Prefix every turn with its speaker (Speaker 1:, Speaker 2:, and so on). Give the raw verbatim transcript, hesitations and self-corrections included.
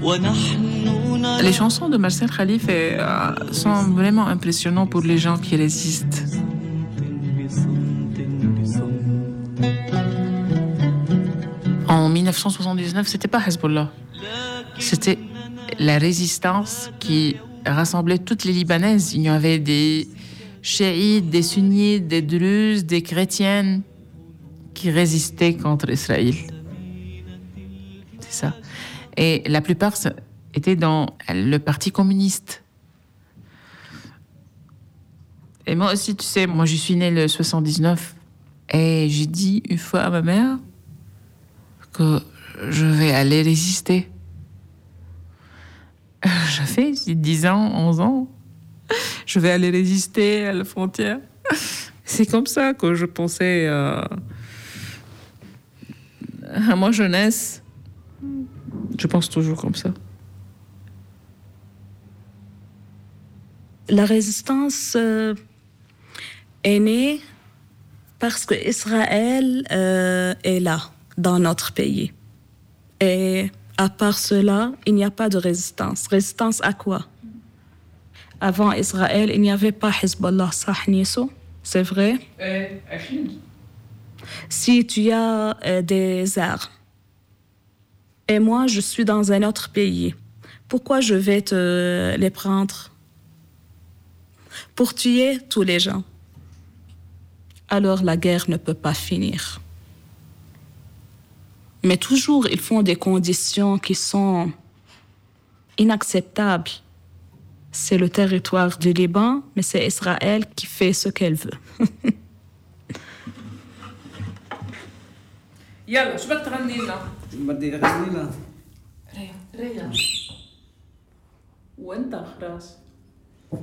Speaker 1: Les chansons de Marcel Khalif euh, sont vraiment impressionnantes pour les gens qui résistent. En dix-neuf cent soixante-dix-neuf, c'était pas Hezbollah. C'était la résistance qui rassemblait toutes les Libanaises. Il y avait des chiites, des sunnites, des druzes, des chrétiennes qui résistaient contre Israël. C'est ça. Et la plupart étaient dans le Parti communiste. Et moi aussi, tu sais, moi je suis née le soixante-dix-neuf et j'ai dit une fois à ma mère que je vais aller résister. J'avais dix ans, onze ans. Je vais aller résister à la frontière. C'est comme ça que je pensais euh, à ma jeunesse. Je pense toujours comme ça.
Speaker 2: La résistance euh, est née parce que Israël euh, est là, dans notre pays. Et à part cela, il n'y a pas de résistance. Résistance à quoi? Avant Israël, il n'y avait pas Hezbollah, Sahniso, c'est vrai?
Speaker 1: Euh,
Speaker 2: Si tu as euh, des armes, et moi je suis dans un autre pays, pourquoi je vais te les prendre? Pour tuer tous les gens. Alors la guerre ne peut pas finir. Mais toujours, ils font des conditions qui sont inacceptables. C'est le territoire du Liban, mais c'est Israël qui fait ce qu'elle veut.
Speaker 1: يلا شو بدك تغني لنا؟
Speaker 3: بدي اغني لها
Speaker 1: ريا ريا وانت خلاص